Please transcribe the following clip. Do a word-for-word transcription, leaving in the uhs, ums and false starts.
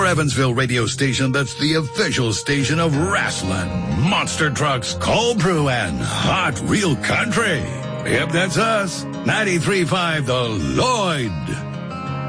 your Evansville radio station that's the official station of wrestling, monster trucks, cold brew, and hot real country. Yep, that's us. ninety-three point five The Lloyd.